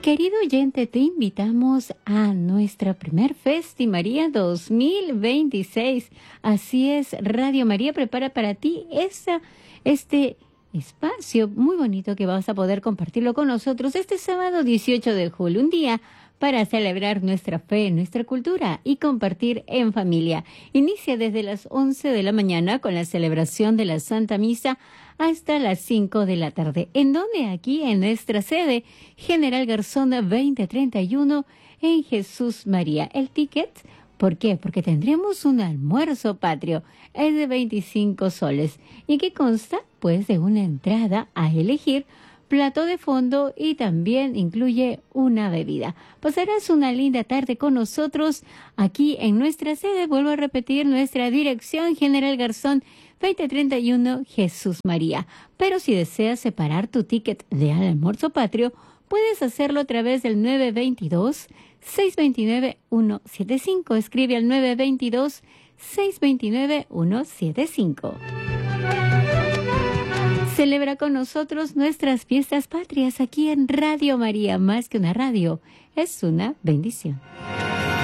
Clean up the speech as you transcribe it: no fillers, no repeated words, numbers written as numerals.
Querido oyente, te invitamos a nuestra primer Festi María 2026. Así es, Radio María prepara para ti este espacio muy bonito que vas a poder compartirlo con nosotros este sábado 18 de julio, un día para celebrar nuestra fe, nuestra cultura y compartir en familia. Inicia desde las 11 de la mañana con la celebración de la Santa Misa hasta las 5 de la tarde. ¿En dónde? Aquí en nuestra sede, General Garzón 2031, en Jesús María. El ticket, ¿por qué? Porque tendremos un almuerzo patrio, es de 25 soles. ¿Y qué consta? Pues de una entrada a elegir, plato de fondo y también incluye una bebida. Pasarás una linda tarde con nosotros aquí en nuestra sede. Vuelvo a repetir nuestra dirección, General Garzón 2031, Jesús María. Pero si deseas separar tu ticket de almuerzo patrio, puedes hacerlo a través del 922-629-175. Escribe al 922-629-175. Celebra con nosotros nuestras fiestas patrias aquí en Radio María. Más que una radio, es una bendición.